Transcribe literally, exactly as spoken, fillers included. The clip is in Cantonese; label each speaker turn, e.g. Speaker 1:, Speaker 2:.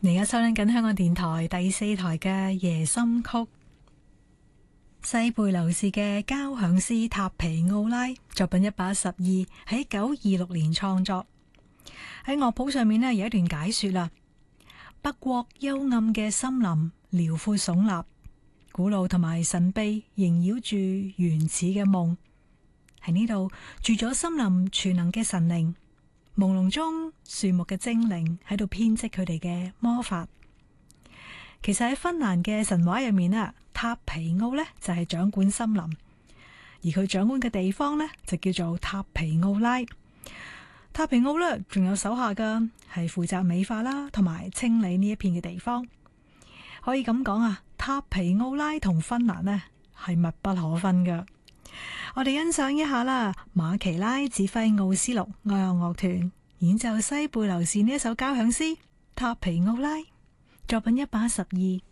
Speaker 1: 而家收聽緊香港電台第四台嘅夜心曲，西貝流士嘅交響詩塔皮奧拉作品一百一十二，喺一九二六年創作。喺樂譜上面呢，有一段解說啦：北國幽暗嘅森林遼闊聳立，古老同埋神秘縈繞住原始嘅夢。喺呢度住咗森林全能嘅神靈，朦朧中樹木嘅精靈喺度編織佢哋嘅魔法。其實喺芬蘭嘅神話入面啊，塔皮奧呢就係掌管森林，而佢掌管嘅地方呢就叫做塔皮奧拉。塔皮奧呢仲有手下噶，係負責美化啦同埋清理呢一片嘅地方。可以咁講啊，塔皮奧拉同芬蘭呢係密不可分噶。我哋欣賞一下啦，馬奇拉指揮奧斯陸愛樂樂團演奏西貝流士呢一首交響詩塔皮奧拉作品一百一十二。